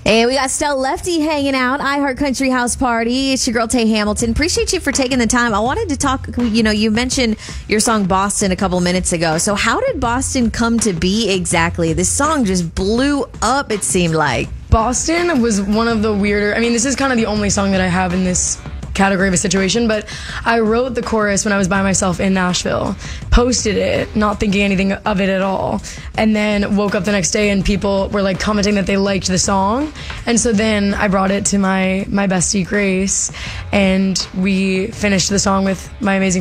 Hey, we got Stell Lefty hanging out, iHeart Country House Party. It's your girl, Tay Hamilton. Appreciate you for taking the time. I wanted to talk, you mentioned your song Boston a couple minutes ago. So how did Boston come to be exactly? This song just blew up, it seemed like. Boston was one of the weirder, this is kind of the only song that I have in this category of a situation, but I wrote the chorus when I was by myself in Nashville, posted it, not thinking anything of it at all, and then woke up the next day and people were like commenting that they liked the song, and so then I brought it to my bestie Grace, and we finished the song with my amazing